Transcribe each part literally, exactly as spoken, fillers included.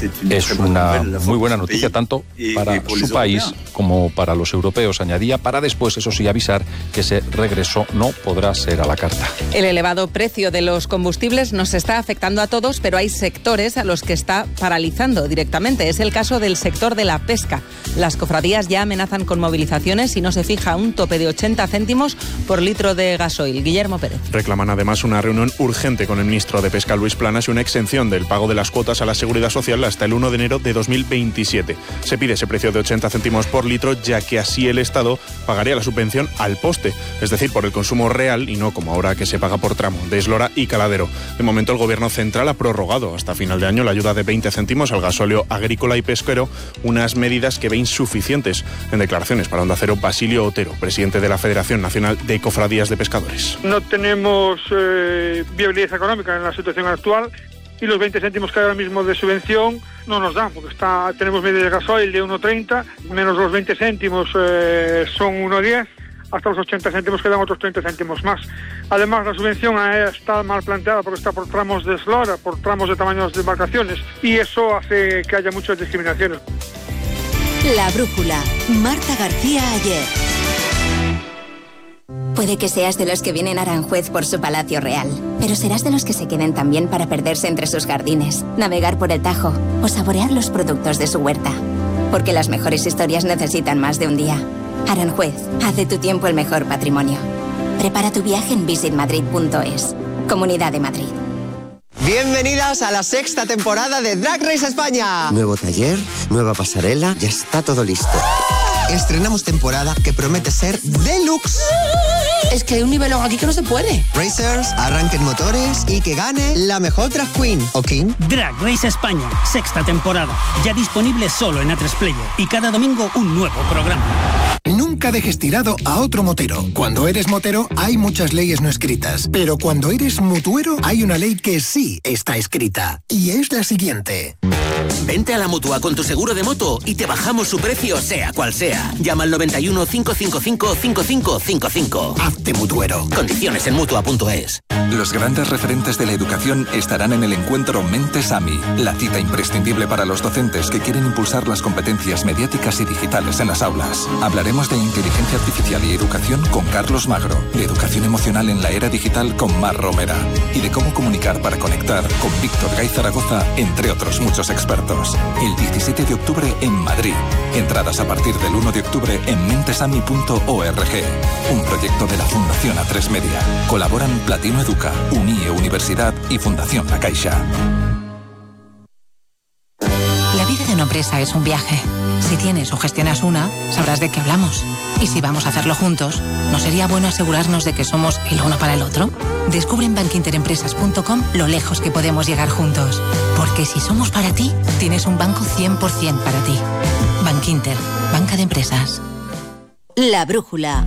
Es una muy buena noticia tanto para su país como para los europeos, añadía, para después, eso sí, avisar que ese regreso no podrá ser a la carta. El elevado precio de los combustibles nos está afectando a todos, pero hay sectores a los que está paralizando directamente. Es el caso del sector de la pesca. Las cofradías ya amenazan con movilizaciones si no se fija un tope de ochenta céntimos por litro de gasoil. Guillermo Pérez. Reclaman además una reunión urgente con el ministro de Pesca, Luis Planas, y una exención del pago de las cuotas a la Seguridad Social hasta el uno de enero de dos mil veintisiete. Se pide ese precio de ochenta céntimos por litro, ya que así el Estado pagaría la subvención al poste, es decir, por el consumo real y no como ahora que se paga por tramo de Eslora y Caladero. De momento el Gobierno central ha prorrogado hasta final de año la ayuda de veinte céntimos al gasóleo agrícola y pesquero, unas medidas que ve insuficientes. En declaraciones para Onda Cero, Basilio Otero, presidente de la Federación Nacional de Cofradías de Pescadores. No tenemos eh, viabilidad económica en la situación actual y los veinte céntimos que hay ahora mismo de subvención no nos dan, porque está, tenemos media de gasoil de uno treinta, menos los veinte céntimos eh, son uno diez, hasta los ochenta céntimos quedan otros treinta céntimos más. Además, la subvención está mal planteada porque está por tramos de eslora, por tramos de tamaños de embarcaciones, y eso hace que haya muchas discriminaciones. La brújula, Marta García Ayer. Puede que seas de los que vienen a Aranjuez por su palacio real, pero serás de los que se queden también para perderse entre sus jardines, navegar por el Tajo o saborear los productos de su huerta. Porque las mejores historias necesitan más de un día. Aranjuez, haz de tu tiempo el mejor patrimonio. Prepara tu viaje en visit madrid punto es. Comunidad de Madrid. Bienvenidas a la sexta temporada de Drag Race España. Nuevo taller, nueva pasarela, ya está todo listo. Estrenamos temporada que promete ser deluxe. Es que hay un nivelón aquí que no se puede. Racers, arranquen motores y que gane la mejor drag queen o king. Drag Race España, sexta temporada. Ya disponible solo en A tres Player. Y cada domingo un nuevo programa. Nunca dejes tirado a otro motero. Cuando eres motero hay muchas leyes no escritas, pero cuando eres mutuero hay una ley que sí está escrita, y es la siguiente. Vente a la Mutua con tu seguro de moto y te bajamos su precio sea cual sea. Llama al noventa y uno, cinco cinco cinco, cinco cinco cinco cinco. Hazte mutuero. Condiciones en mutua punto es. Los grandes referentes de la educación estarán en el encuentro Mentes AMI, la cita imprescindible para los docentes que quieren impulsar las competencias mediáticas y digitales en las aulas. Hablaremos de inteligencia artificial y educación con Carlos Magro, de educación emocional en la era digital con Mar Romera y de cómo comunicar para conectar con Víctor Gay Zaragoza, entre otros muchos expertos. El diecisiete de octubre en Madrid. Entradas a partir del uno de octubre en mentesami punto org. Un proyecto de la Fundación A tres Media. Colaboran Platino Educa, Unie Universidad y Fundación La Caixa. La vida de una empresa es un viaje. Si tienes o gestionas una, sabrás de qué hablamos. Y si vamos a hacerlo juntos, ¿no sería bueno asegurarnos de que somos el uno para el otro? Descubre en bankinterempresas punto com lo lejos que podemos llegar juntos. Porque si somos para ti, tienes un banco cien por ciento para ti. Bankinter, banca de empresas. La brújula.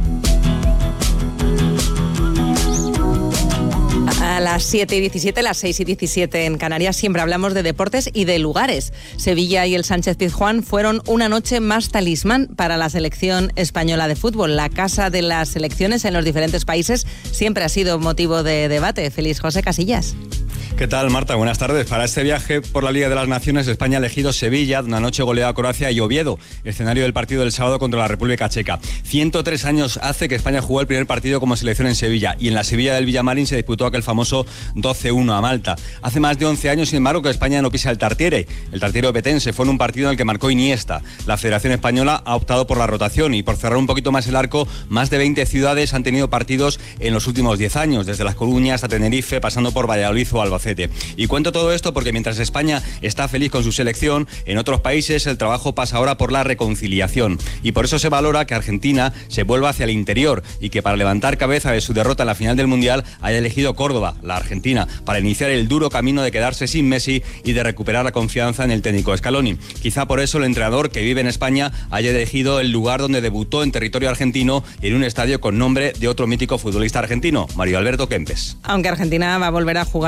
A las siete y diecisiete, las seis y diecisiete en Canarias, siempre hablamos de deportes y de lugares. Sevilla y el Sánchez Pizjuán fueron una noche más talismán para la selección española de fútbol. La casa de las selecciones en los diferentes países siempre ha sido motivo de debate. Feliz José Casillas. ¿Qué tal, Marta? Buenas tardes. Para este viaje por la Liga de las Naciones, España ha elegido Sevilla, una noche goleada a Croacia, y Oviedo, escenario del partido del sábado contra la República Checa. ciento tres años hace que España jugó el primer partido como selección en Sevilla, y en la Sevilla del Villamarín se disputó aquel famoso doce uno a Malta. Hace más de once años, sin embargo, que España no pisa el Tartiere. El Tartiere obetense fue en un partido en el que marcó Iniesta. La Federación Española ha optado por la rotación, y por cerrar un poquito más el arco, más de veinte ciudades han tenido partidos en los últimos diez años, desde Las Coruñas a Tenerife, pasando por Valladolid o Albacete. Y cuento todo esto porque mientras España está feliz con su selección, en otros países el trabajo pasa ahora por la reconciliación. Y por eso se valora que Argentina se vuelva hacia el interior y que para levantar cabeza de su derrota en la final del Mundial haya elegido Córdoba, la Argentina, para iniciar el duro camino de quedarse sin Messi y de recuperar la confianza en el técnico Scaloni. Quizá por eso el entrenador, que vive en España, haya elegido el lugar donde debutó en territorio argentino y en un estadio con nombre de otro mítico futbolista argentino, Mario Alberto Kempes. Aunque Argentina va a volver a jugar en Buenos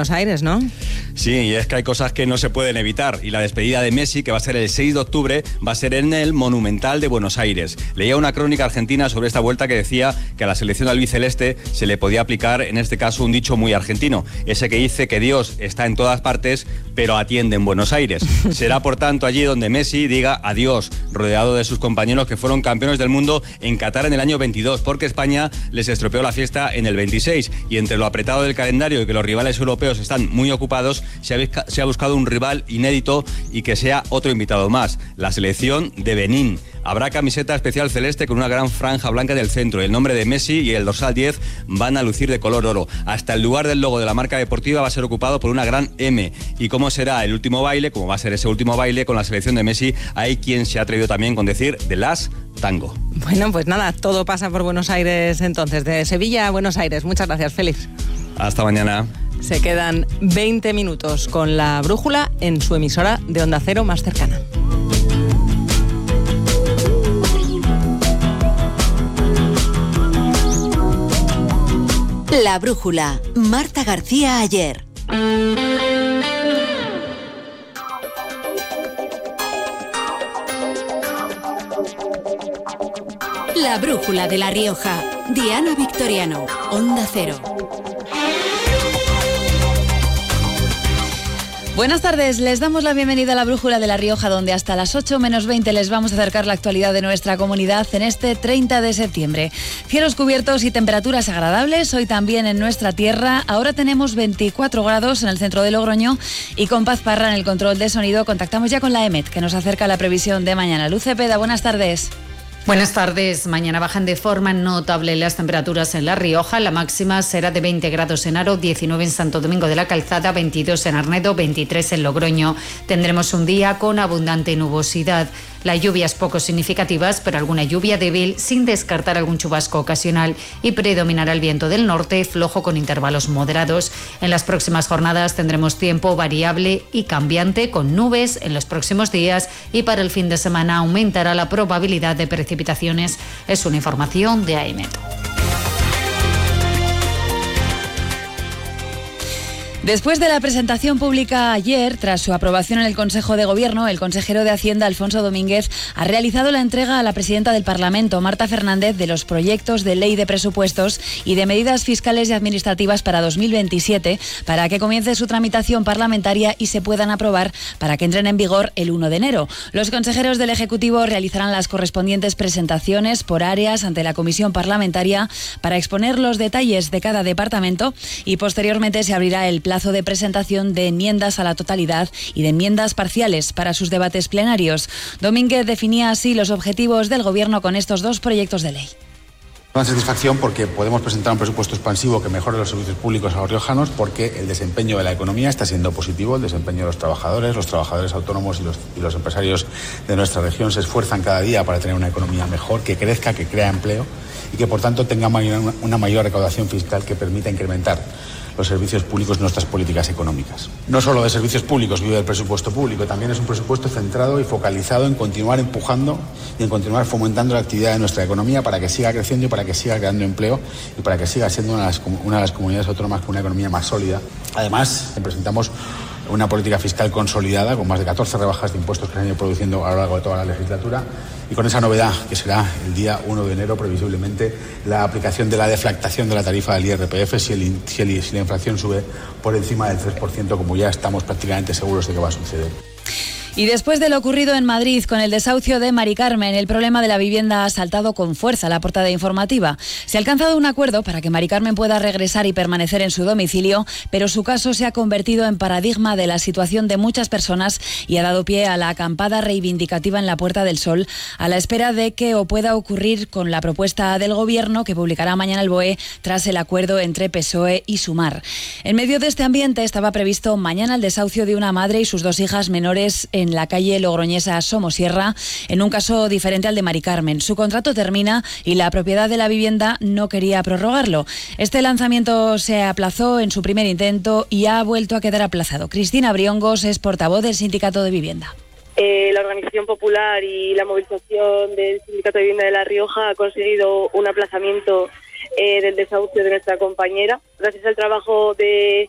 Buenos Aires, ¿no? Sí, y es que hay cosas que no se pueden evitar. Y la despedida de Messi, que va a ser el seis de octubre, va a ser en el Monumental de Buenos Aires. Leía una crónica argentina sobre esta vuelta que decía que a la selección albiceleste se le podía aplicar, en este caso, un dicho muy argentino. Ese que dice que Dios está en todas partes, pero atiende en Buenos Aires. Será, por tanto, allí donde Messi diga adiós, rodeado de sus compañeros que fueron campeones del mundo en Qatar en el año veintidós, porque España les estropeó la fiesta en el veintiséis. Y entre lo apretado del calendario y que los rivales europeos están muy ocupados, se ha, se ha buscado un rival inédito y que sea otro invitado más, la selección de Benín. Habrá camiseta especial celeste con una gran franja blanca en el centro. El nombre de Messi y el dorsal diez van a lucir de color oro. Hasta el lugar del logo de la marca deportiva va a ser ocupado por una gran M. Y cómo será el último baile, cómo va a ser ese último baile con la selección de Messi, hay quien se ha atrevido también con decir The Last Tango. Bueno, pues nada, todo pasa por Buenos Aires entonces. De Sevilla a Buenos Aires. Muchas gracias, Félix. Hasta mañana. Se quedan veinte minutos con la brújula en su emisora de Onda Cero más cercana. La brújula. Marta García Ayer. La brújula de La Rioja. Diana Victoriano. Onda Cero. Buenas tardes, les damos la bienvenida a la Brújula de La Rioja, donde hasta las ocho menos veinte les vamos a acercar la actualidad de nuestra comunidad en este treinta de septiembre. Cielos cubiertos y temperaturas agradables hoy también en nuestra tierra. Ahora tenemos veinticuatro grados en el centro de Logroño y con Paz Parra en el control de sonido contactamos ya con la EMET, que nos acerca la previsión de mañana. Luz Cepeda, buenas tardes. Buenas tardes. Mañana bajan de forma notable las temperaturas en La Rioja. La máxima será de veinte grados en Haro, diecinueve en Santo Domingo de la Calzada, veintidós en Arnedo, veintitrés en Logroño. Tendremos un día con abundante nubosidad. Las lluvias poco significativas, pero alguna lluvia débil, sin descartar algún chubasco ocasional, y predominará el viento del norte, flojo con intervalos moderados. En las próximas jornadas tendremos tiempo variable y cambiante, con nubes en los próximos días, y para el fin de semana aumentará la probabilidad de precipitaciones. Es una información de AEMET. Después de la presentación pública ayer, tras su aprobación en el Consejo de Gobierno, el consejero de Hacienda, Alfonso Domínguez, ha realizado la entrega a la presidenta del Parlamento, Marta Fernández, de los proyectos de ley de presupuestos y de medidas fiscales y administrativas para dos mil veintisiete, para que comience su tramitación parlamentaria y se puedan aprobar para que entren en vigor el uno de enero. Los consejeros del Ejecutivo realizarán las correspondientes presentaciones por áreas ante la Comisión Parlamentaria para exponer los detalles de cada departamento y posteriormente se abrirá el plazo de presentación de enmiendas a la totalidad y de enmiendas parciales para sus debates plenarios. Domínguez definía así los objetivos del Gobierno con estos dos proyectos de ley. Una satisfacción porque podemos presentar un presupuesto expansivo que mejore los servicios públicos a los riojanos, porque el desempeño de la economía está siendo positivo, el desempeño de los trabajadores, los trabajadores autónomos y los, y los empresarios de nuestra región se esfuerzan cada día para tener una economía mejor, que crezca, que crea empleo y que por tanto tenga mayor, una mayor recaudación fiscal que permita incrementar los servicios públicos y nuestras políticas económicas. No solo de servicios públicos vive el presupuesto público, también es un presupuesto centrado y focalizado en continuar empujando y en continuar fomentando la actividad de nuestra economía para que siga creciendo y para que siga creando empleo y para que siga siendo una de las, una de las comunidades autónomas con una economía más sólida. Además, presentamos una política fiscal consolidada con más de catorce rebajas de impuestos que se han ido produciendo a lo largo de toda la legislatura y con esa novedad que será el día uno de enero previsiblemente la aplicación de la deflactación de la tarifa del I R P F si, el, si, el, si la inflación sube por encima del tres por ciento, como ya estamos prácticamente seguros de que va a suceder. Y después de lo ocurrido en Madrid con el desahucio de Mari Carmen, el problema de la vivienda ha saltado con fuerza a la portada informativa. Se ha alcanzado un acuerdo para que Mari Carmen pueda regresar y permanecer en su domicilio, pero su caso se ha convertido en paradigma de la situación de muchas personas y ha dado pie a la acampada reivindicativa en la Puerta del Sol, a la espera de que o pueda ocurrir con la propuesta del Gobierno que publicará mañana el B O E tras el acuerdo entre P S O E y Sumar. En medio de este ambiente estaba previsto mañana el desahucio de una madre y sus dos hijas menores en en la calle logroñesa Somosierra, en un caso diferente al de Mari Carmen. Su contrato termina y la propiedad de la vivienda no quería prorrogarlo. Este lanzamiento se aplazó en su primer intento y ha vuelto a quedar aplazado. Cristina Briongos es portavoz del Sindicato de Vivienda. Eh, la Organización Popular y la movilización del Sindicato de Vivienda de La Rioja ha conseguido un aplazamiento eh, del desahucio de nuestra compañera. Gracias al trabajo de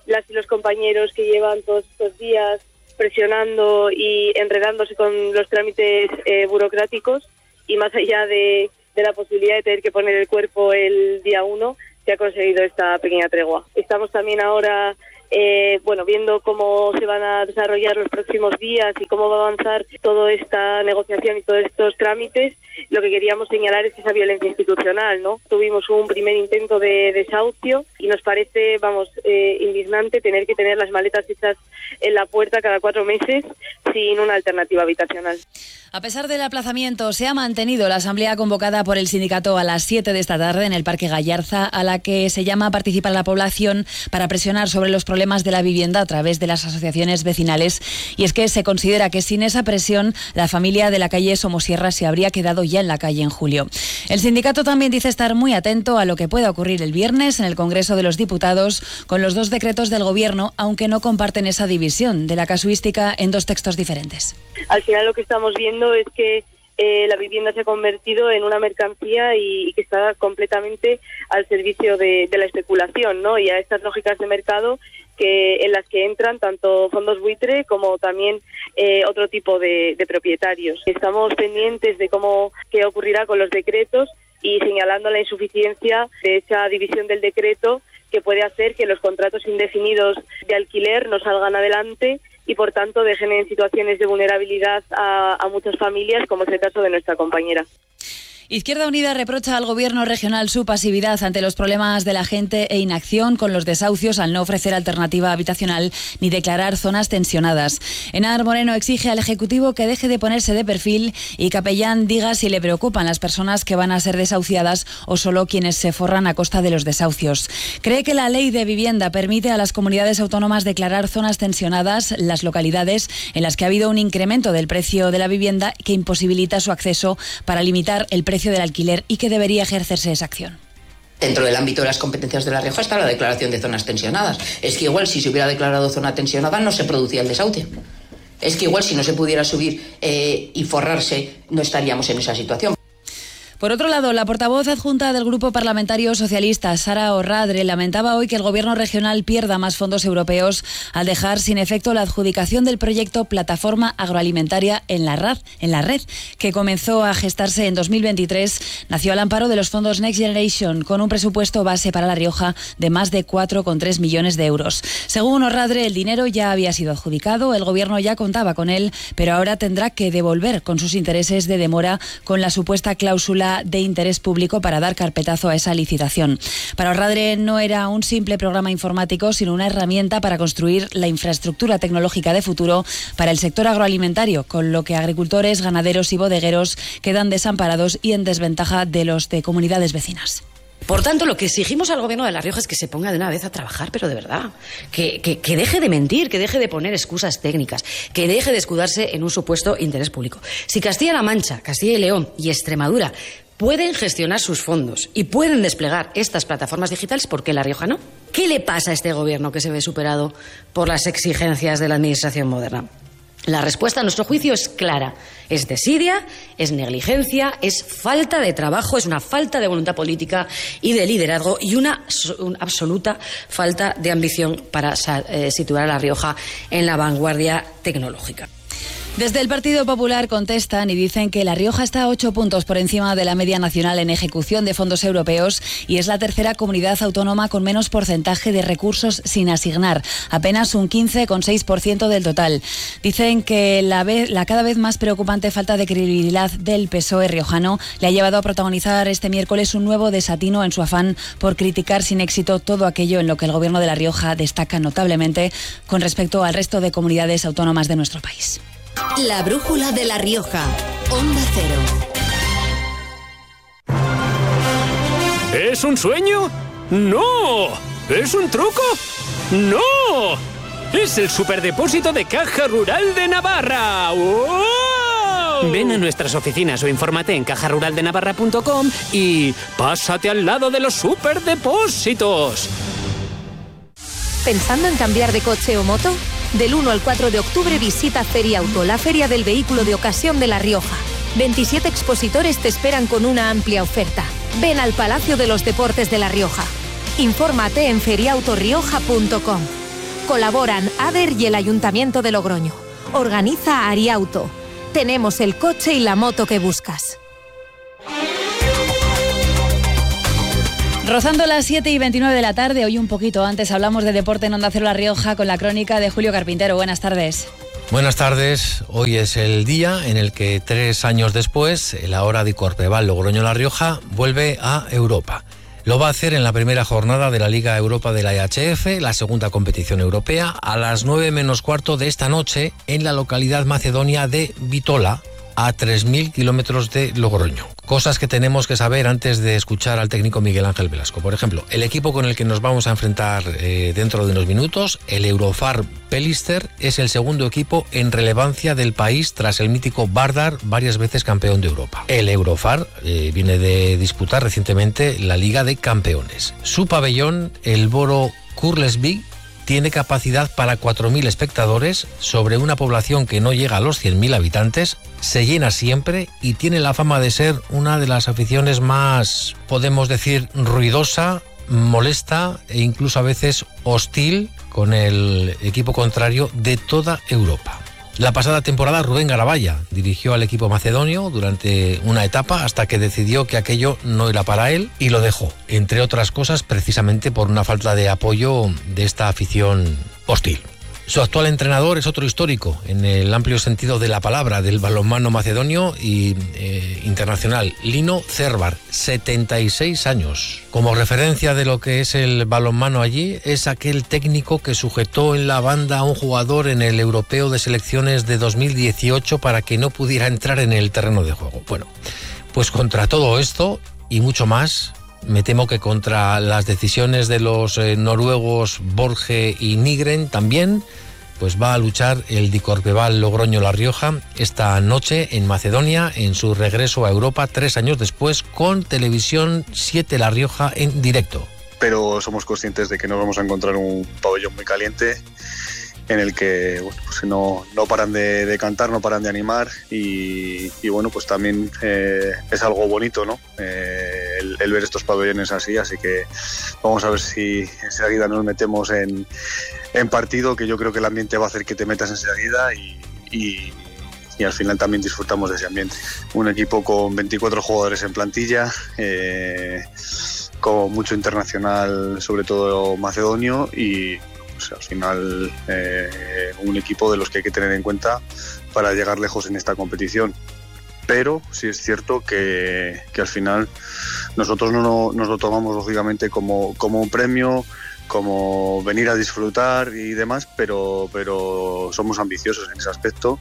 las y los compañeros que llevan todos estos días presionando y enredándose con los trámites eh, burocráticos, y más allá de, de la posibilidad de tener que poner el cuerpo el día uno, se ha conseguido esta pequeña tregua. Estamos también ahora eh, bueno, viendo cómo se van a desarrollar los próximos días y cómo va a avanzar toda esta negociación y todos estos trámites. Lo que queríamos señalar es esa violencia institucional, ¿no? Tuvimos un primer intento de desahucio y nos parece, vamos, eh, indignante tener que tener las maletas hechas en la puerta cada cuatro meses sin una alternativa habitacional. A pesar del aplazamiento, se ha mantenido la asamblea convocada por el sindicato a las siete de esta tarde en el Parque Gallarza, a la que se llama a participar la población para presionar sobre los problemas de la vivienda a través de las asociaciones vecinales. Y es que se considera que sin esa presión, la familia de la calle Somosierra se habría quedado ya en la calle en julio. El sindicato también dice estar muy atento a lo que pueda ocurrir el viernes en el Congreso de los Diputados con los dos decretos del Gobierno, aunque no comparten esa división de la casuística en dos textos diferentes. Al final lo que estamos viendo es que eh, la vivienda se ha convertido en una mercancía y, y que está completamente al servicio de, de la especulación, ¿no? Y a estas lógicas de mercado que en las que entran tanto fondos buitre como también eh, otro tipo de, de propietarios. Estamos pendientes de cómo qué ocurrirá con los decretos y señalando la insuficiencia de esa división del decreto que puede hacer que los contratos indefinidos de alquiler no salgan adelante y por tanto dejen en situaciones de vulnerabilidad a, a muchas familias, como es el caso de nuestra compañera. Izquierda Unida reprocha al Gobierno regional su pasividad ante los problemas de la gente e inacción con los desahucios al no ofrecer alternativa habitacional ni declarar zonas tensionadas. Enar Moreno exige al Ejecutivo que deje de ponerse de perfil y Capellán diga si le preocupan las personas que van a ser desahuciadas o solo quienes se forran a costa de los desahucios. Cree que la ley de vivienda permite a las comunidades autónomas declarar zonas tensionadas, las localidades en las que ha habido un incremento del precio de la vivienda que imposibilita su acceso para limitar el precio del alquiler y que debería ejercerse esa acción. Dentro del ámbito de las competencias de La Rioja está la declaración de zonas tensionadas. Es que igual si se hubiera declarado zona tensionada no se producía el desahucio. Es que igual si no se pudiera subir eh, y forrarse no estaríamos en esa situación. Por otro lado, la portavoz adjunta del Grupo Parlamentario Socialista, Sara Orradre, lamentaba hoy que el Gobierno regional pierda más fondos europeos al dejar sin efecto la adjudicación del proyecto Plataforma Agroalimentaria en la, RAD, en la red, que comenzó a gestarse en dos mil veintitrés. Nació al amparo de los fondos Next Generation, con un presupuesto base para La Rioja de más de cuatro coma tres millones de euros. Según Orradre, el dinero ya había sido adjudicado, el Gobierno ya contaba con él, pero ahora tendrá que devolver con sus intereses de demora con la supuesta cláusula de interés público para dar carpetazo a esa licitación. Para Orradre no era un simple programa informático, sino una herramienta para construir la infraestructura tecnológica de futuro para el sector agroalimentario, con lo que agricultores, ganaderos y bodegueros quedan desamparados y en desventaja de los de comunidades vecinas. Por tanto, lo que exigimos al Gobierno de La Rioja es que se ponga de una vez a trabajar, pero de verdad. Que, que, que deje de mentir, que deje de poner excusas técnicas, que deje de escudarse en un supuesto interés público. Si Castilla-La Mancha, Castilla y León y Extremadura pueden gestionar sus fondos y pueden desplegar estas plataformas digitales, ¿por qué La Rioja no? ¿Qué le pasa a este Gobierno que se ve superado por las exigencias de la administración moderna? La respuesta, a nuestro juicio, es clara. Es desidia, es negligencia, es falta de trabajo, es una falta de voluntad política y de liderazgo y una, una absoluta falta de ambición para eh, situar a La Rioja en la vanguardia tecnológica. Desde el Partido Popular contestan y dicen que La Rioja está a ocho puntos por encima de la media nacional en ejecución de fondos europeos y es la tercera comunidad autónoma con menos porcentaje de recursos sin asignar, apenas un quince coma seis por ciento del total. Dicen que la, vez, la cada vez más preocupante falta de credibilidad del P S O E riojano le ha llevado a protagonizar este miércoles un nuevo desatino en su afán por criticar sin éxito todo aquello en lo que el Gobierno de La Rioja destaca notablemente con respecto al resto de comunidades autónomas de nuestro país. La brújula de La Rioja, Onda Cero. ¿Es un sueño? ¡No! ¿Es un truco? ¡No! ¡Es el superdepósito de Caja Rural de Navarra! ¡Oh! Ven a nuestras oficinas o infórmate en caja rural de navarra punto com y pásate al lado de los superdepósitos. ¿Pensando en cambiar de coche o moto? Del uno al cuatro de octubre visita Feriauto, la feria del vehículo de ocasión de La Rioja. veintisiete expositores te esperan con una amplia oferta. Ven al Palacio de los Deportes de La Rioja. Infórmate en feriauto rioja punto com. Colaboran ADER y el Ayuntamiento de Logroño. Organiza Ariauto. Tenemos el coche y la moto que buscas. Rozando las siete y veintinueve de la tarde, hoy un poquito antes hablamos de deporte en Onda Cero La Rioja con la crónica de Julio Carpintero. Buenas tardes. Buenas tardes. Hoy es el día en el que tres años después el ahora Dicorpeval Logroño La Rioja vuelve a Europa. Lo va a hacer en la primera jornada de la Liga Europa de la E H F, la segunda competición europea, a las nueve menos cuarto de esta noche en la localidad macedonia de Bitola, a tres mil kilómetros de Logroño. Cosas que tenemos que saber antes de escuchar al técnico Miguel Ángel Velasco. Por ejemplo, el equipo con el que nos vamos a enfrentar eh, dentro de unos minutos, el Eurofar Pelister, es el segundo equipo en relevancia del país tras el mítico Vardar, varias veces campeón de Europa. El Eurofar eh, viene de disputar recientemente la Liga de Campeones. Su pabellón, el Boro Kurlesby, tiene capacidad para cuatro mil espectadores sobre una población que no llega a los cien mil habitantes, se llena siempre y tiene la fama de ser una de las aficiones más, podemos decir, ruidosa, molesta e incluso a veces hostil con el equipo contrario de toda Europa. La pasada temporada Rubén Garabaya dirigió al equipo macedonio durante una etapa hasta que decidió que aquello no era para él y lo dejó, entre otras cosas precisamente por una falta de apoyo de esta afición hostil. Su actual entrenador es otro histórico, en el amplio sentido de la palabra, del balonmano macedonio y eh, internacional, Lino Cervar, setenta y seis años. Como referencia de lo que es el balonmano allí, es aquel técnico que sujetó en la banda a un jugador en el Europeo de Selecciones de dos mil dieciocho para que no pudiera entrar en el terreno de juego. Bueno, pues contra todo esto y mucho más, me temo que contra las decisiones de los eh, noruegos Borge y Nygren también, pues va a luchar el Dicorpeval Logroño La Rioja esta noche en Macedonia, en su regreso a Europa tres años después, con Televisión siete La Rioja en directo. Pero somos conscientes de que nos vamos a encontrar un pabellón muy caliente, en el que bueno, pues no, no paran de, de cantar, no paran de animar y, y bueno, pues también eh, es algo bonito, ¿no? Eh, el, el ver estos pabellones así, así que vamos a ver si enseguida nos metemos en, en partido, que yo creo que el ambiente va a hacer que te metas enseguida y, y, y al final también disfrutamos de ese ambiente. Un equipo con veinticuatro jugadores en plantilla, eh, con mucho internacional, sobre todo macedonio, y pues al final eh, un equipo de los que hay que tener en cuenta para llegar lejos en esta competición. Pero sí es cierto que, que al final nosotros no, no nos lo tomamos lógicamente como, como un premio, como venir a disfrutar y demás, pero, pero somos ambiciosos en ese aspecto.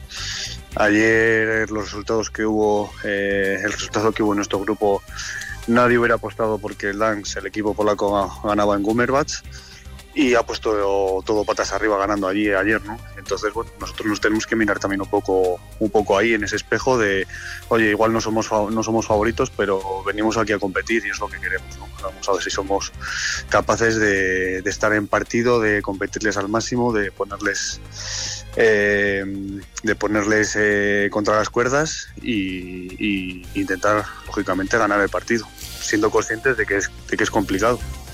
Ayer los resultados que hubo, eh, el resultado que hubo en nuestro grupo, nadie hubiera apostado porque el Dansk, el equipo polaco, ganaba en Gummerbach, y ha puesto todo patas arriba ganando allí ayer, ¿no? Entonces, bueno, nosotros nos tenemos que mirar también un poco, un poco ahí en ese espejo de, oye, igual no somos no somos favoritos, pero venimos aquí a competir y es lo que queremos, ¿no? Vamos a ver si somos capaces de, de estar en partido, de competirles al máximo, de ponerles eh, de ponerles eh, contra las cuerdas y, y intentar, lógicamente, ganar el partido, siendo conscientes de que es, de que es complicado.